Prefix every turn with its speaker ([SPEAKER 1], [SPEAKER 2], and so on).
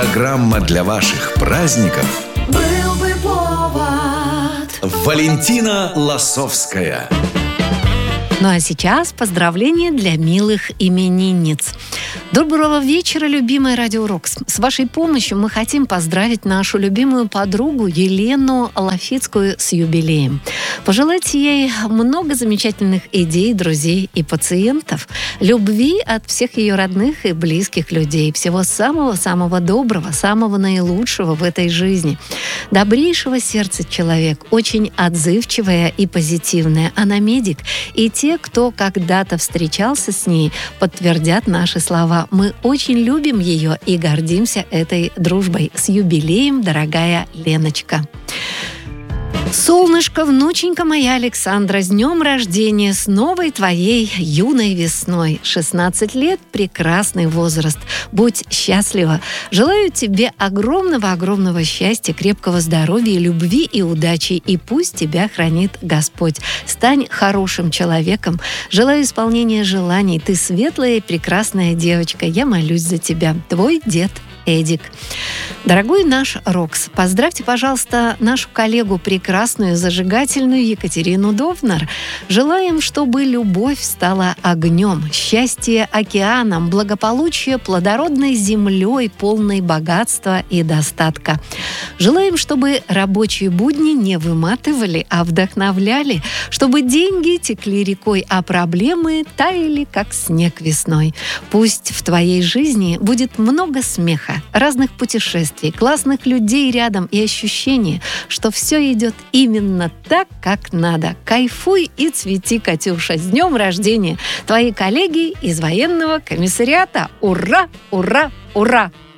[SPEAKER 1] Программа для ваших праздников.
[SPEAKER 2] Был бы повод.
[SPEAKER 1] Валентина Лосовская.
[SPEAKER 3] Ну а сейчас поздравления для милых именинниц. Доброго вечера, любимая Радио Рокс. С вашей помощью мы хотим поздравить нашу любимую подругу Елену Лафицкую с юбилеем. Пожелать ей много замечательных идей, друзей и пациентов, любви от всех ее родных и близких людей, всего самого-самого доброго, самого наилучшего в этой жизни. Добрейшего сердца человек, очень отзывчивая и позитивная. Она медик, и те, кто когда-то встречался с ней, подтвердят наши слова. Мы очень любим ее и гордимся этой дружбой. С юбилеем, дорогая Леночка! Солнышко, внученька моя Александра, с днем рождения, с новой твоей юной весной. 16 лет – прекрасный возраст. Будь счастлива. Желаю тебе огромного счастья, крепкого здоровья, любви и удачи. И пусть тебя хранит Господь. Стань хорошим человеком. Желаю исполнения желаний. Ты светлая и прекрасная девочка. Я молюсь за тебя. Твой дед Эдик. Дорогой наш Рокс, поздравьте, пожалуйста, нашу коллегу, прекрасную, зажигательную Екатерину Довнар. Желаем, чтобы любовь стала огнем, счастье океаном, благополучие плодородной землей, полной богатства и достатка. Желаем, чтобы рабочие будни не выматывали, а вдохновляли, чтобы деньги текли рекой, а проблемы таяли, как снег весной. Пусть в твоей жизни будет много смеха, разных путешествий, классных людей рядом и ощущение, что все идет именно так, как надо. Кайфуй и цвети, Катюша! С днем рождения! Твои коллеги из военного комиссариата! Ура! Ура! Ура!